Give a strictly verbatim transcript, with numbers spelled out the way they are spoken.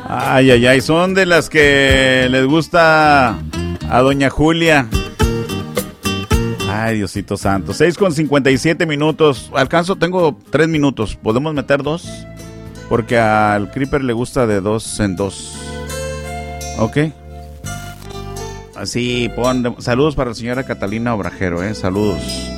Ay, ay, ay, son de las que les gusta a doña Julia. Ay, Diosito santo. seis con cincuenta y siete minutos. Alcanzo, tengo tres minutos. ¿Podemos meter dos? Porque al Creeper le gusta de dos en dos. Ok. Así, pon. Saludos para la señora Catalina Obrajero, eh. Saludos.